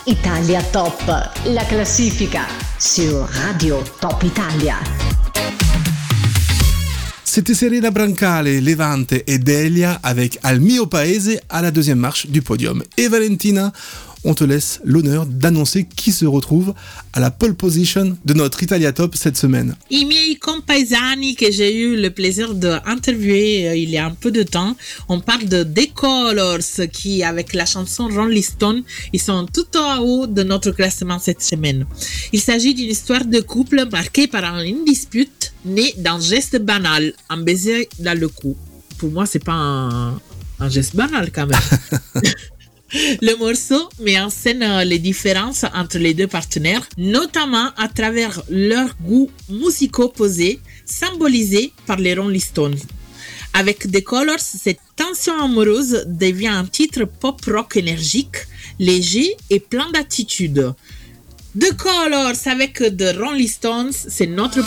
Italia Top, la classifica sur Radio Top Italia. C'était Serena Brancale, Levante et Delia avec Al mio paese à la deuxième marche du podium. Et Valentina, on te laisse l'honneur d'annoncer qui se retrouve à la pole position de notre Italia Top cette semaine. I miei compaesani que j'ai eu le plaisir d'interviewer il y a un peu de temps, on parle de The Colors qui, avec la chanson Rolling Stone, ils sont tout en haut de notre classement cette semaine. Il s'agit d'une histoire de couple marquée par une dispute née d'un geste banal, un baiser dans le cou. Pour moi, c'est pas un geste banal quand même. Le morceau met en scène les différences entre les deux partenaires, notamment à travers leurs goûts musicaux posés, symbolisés par les Rolling Stones. Avec The Colors, cette tension amoureuse devient un titre pop-rock énergique, léger et plein d'attitude. The Colors avec The Rolling Stones, c'est notre